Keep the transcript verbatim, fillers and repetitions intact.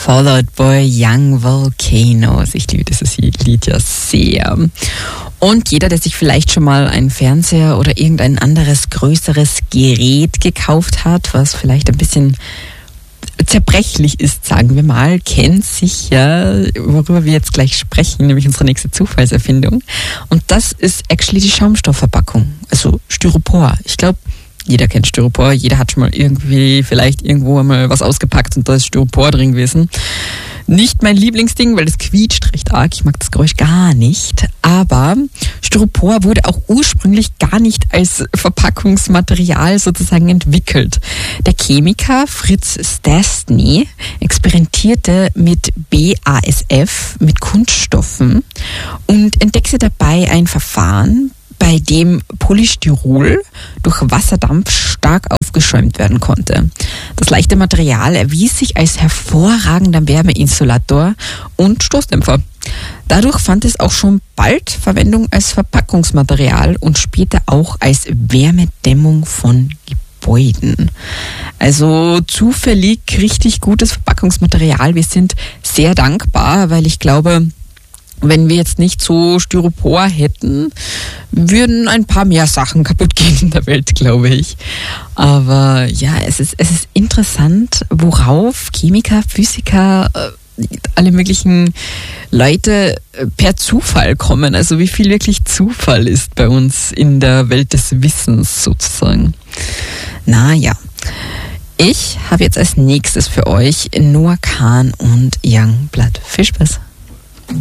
Followed by Young Volcanoes. Ich liebe dieses Lied ja sehr. Und jeder, der sich vielleicht schon mal einen Fernseher oder irgendein anderes größeres Gerät gekauft hat, was vielleicht ein bisschen zerbrechlich ist, sagen wir mal, kennt sicher, worüber wir jetzt gleich sprechen, nämlich unsere nächste Zufallserfindung. Und das ist actually die Schaumstoffverpackung, also Styropor. Ich glaube, jeder kennt Styropor, jeder hat schon mal irgendwie vielleicht irgendwo mal was ausgepackt und da ist Styropor drin gewesen. Nicht mein Lieblingsding, weil das quietscht recht arg. Ich mag das Geräusch gar nicht. Aber Styropor wurde auch ursprünglich gar nicht als Verpackungsmaterial sozusagen entwickelt. Der Chemiker Fritz Stastny experimentierte mit B A S F, mit Kunststoffen und entdeckte dabei ein Verfahren, bei dem Polystyrol durch Wasserdampf stark aufgeschäumt werden konnte. Das leichte Material erwies sich als hervorragender Wärmeinsulator und Stoßdämpfer. Dadurch fand es auch schon bald Verwendung als Verpackungsmaterial und später auch als Wärmedämmung von Gebäuden. Also zufällig richtig gutes Verpackungsmaterial. Wir sind sehr dankbar, weil ich glaube, wenn wir jetzt nicht so Styropor hätten, würden ein paar mehr Sachen kaputt gehen in der Welt, glaube ich. Aber ja, es ist, es ist interessant, worauf Chemiker, Physiker, alle möglichen Leute per Zufall kommen. Also wie viel wirklich Zufall ist bei uns in der Welt des Wissens sozusagen. Naja, ich habe jetzt als nächstes für euch Noah Kahan und Youngblood. Viel Spaß!